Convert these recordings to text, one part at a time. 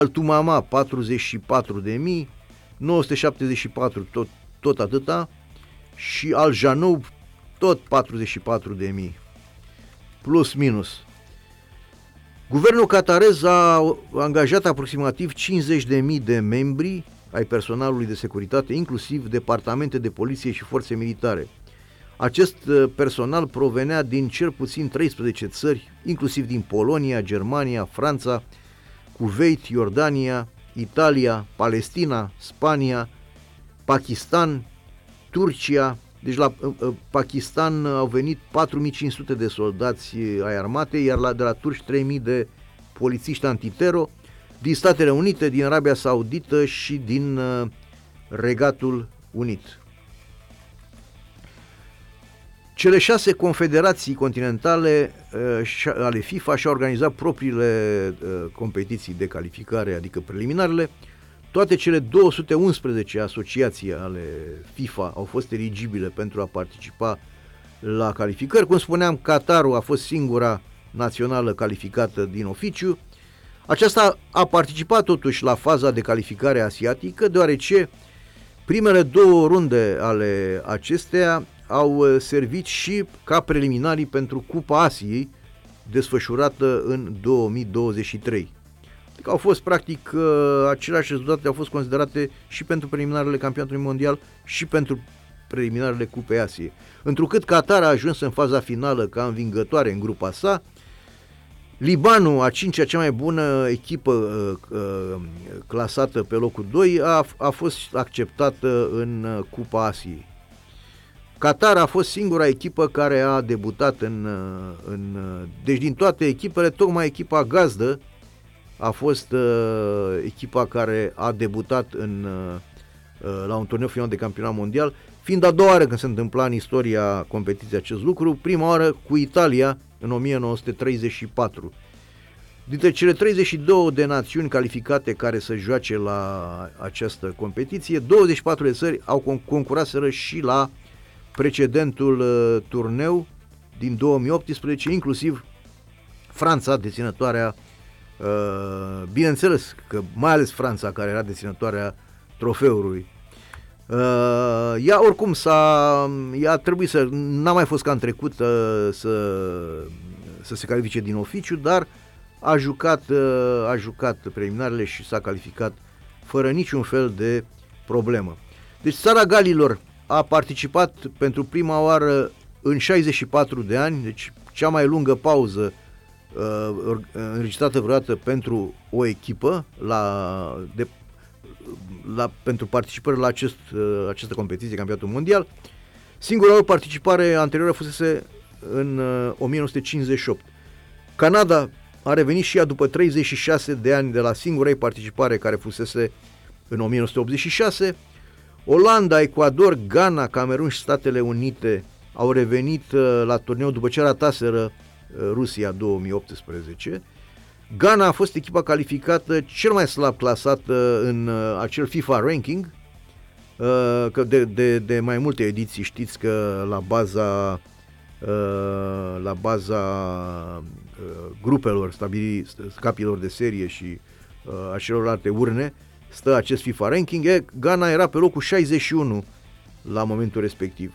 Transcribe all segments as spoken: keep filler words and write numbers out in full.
Altumama patruzeci și patru de mii, nouă sute șaptezeci și patru tot, tot atâta, și Al Janoub tot patruzeci și patru de mii, plus minus. Guvernul qatarez a angajat aproximativ cincizeci de mii de membri ai personalului de securitate, inclusiv departamente de poliție și forțe militare. Acest personal provenea din cel puțin treisprezece țări, inclusiv din Polonia, Germania, Franța, Kuwait, Iordania, Italia, Palestina, Spania, Pakistan, Turcia. Deci la uh, Pakistan au venit patru mii cinci sute de soldați ai armatei, iar la, de la turci trei mii de polițiști antitero, din Statele Unite, din Arabia Saudită și din uh, Regatul Unit. Cele șase confederații continentale uh, ale FIFA și-au organizat propriile uh, competiții de calificare, adică preliminarele. Toate cele două sute unsprezece asociații ale FIFA au fost eligibile pentru a participa la calificări. Cum spuneam, Qatarul a fost singura națională calificată din oficiu. Aceasta a participat totuși la faza de calificare asiatică, deoarece primele două runde ale acesteia au servit și ca preliminarii pentru Cupa Asiei, desfășurată în două mii douăzeci și trei. Adică au fost practic aceleași rezultate, au fost considerate și pentru preliminarele campionatului mondial și pentru preliminarele Cupei Asiei. Întrucât Qatar a ajuns în faza finală ca învingătoare în grupa sa, Libanul, a cincea cea mai bună echipă uh, uh, clasată pe locul doi, a, a fost acceptată în Cupa Asiei. Qatar a fost singura echipă care a debutat în, în... Deci din toate echipele, tocmai echipa gazdă a fost uh, echipa care a debutat în, uh, la un turneu final de campionat mondial, fiind a doua oară când se întâmpla în istoria competiției acest lucru, prima oară cu Italia în o mie nouă sute treizeci și patru. Dintre cele treizeci și două de națiuni calificate care să joace la această competiție, douăzeci și patru de țări au concuraseră și la precedentul uh, turneu din două mii optsprezece, inclusiv Franța, deținătoarea, uh, bineînțeles că mai ales Franța, care era deținătoarea trofeului. Uh, ea oricum s-a, ea a trebuit să, n-a mai fost ca în trecut uh, să, să se califice din oficiu, dar a jucat, uh, a jucat preliminarele și s-a calificat fără niciun fel de problemă. Deci țara Galilor a participat pentru prima oară în șaizeci și patru de ani, deci cea mai lungă pauză uh, înregistrată vreodată pentru o echipă la, de, la, pentru participări la acest, uh, această competiție, campionatul mondial. Singura lor participare anterioară fusese în uh, o mie nouă sute cincizeci și opt. Canada a revenit și ea după treizeci și șase de ani de la singura ei participare, care fusese în o mie nouă sute optzeci și șase. Olanda, Ecuador, Ghana, Camerun și Statele Unite au revenit uh, la turneu după ce rataseră uh, Rusia două mii optsprezece. Ghana a fost echipa calificată cel mai slab clasată în uh, acel FIFA ranking, uh, că de, de, de mai multe ediții știți că la baza, uh, la baza uh, grupelor stabili, capilor de serie și uh, a celorlalte urne stă acest FIFA ranking. E, Ghana era pe locul șaizeci și unu la momentul respectiv.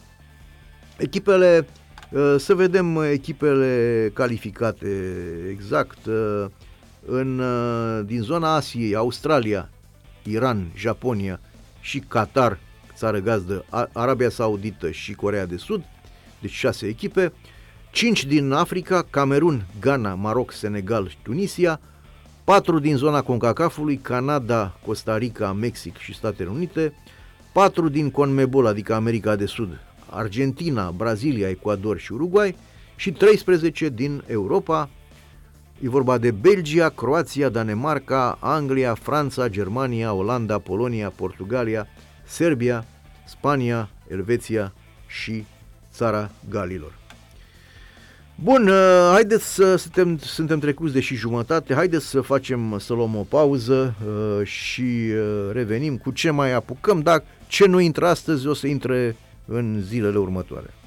Echipele, să vedem echipele calificate exact, în, din zona Asiei, Australia, Iran, Japonia și Qatar, țară gazdă, Arabia Saudită și Coreea de Sud, deci șase echipe. Cinci din Africa, Camerun, Ghana, Maroc, Senegal și Tunisia. Patru din zona CONCACAF-ului, Canada, Costa Rica, Mexic și Statele Unite. Patru din CONMEBOL, adică America de Sud, Argentina, Brazilia, Ecuador și Uruguay. Și treisprezece din Europa. E vorba de Belgia, Croația, Danemarca, Anglia, Franța, Germania, Olanda, Polonia, Portugalia, Serbia, Spania, Elveția și țara Galilor. Bun, haideți să suntem, suntem trecuți de și jumătate, haideți să facem, să luăm o pauză și revenim cu ce mai apucăm, dar ce nu intră astăzi o să intre în zilele următoare.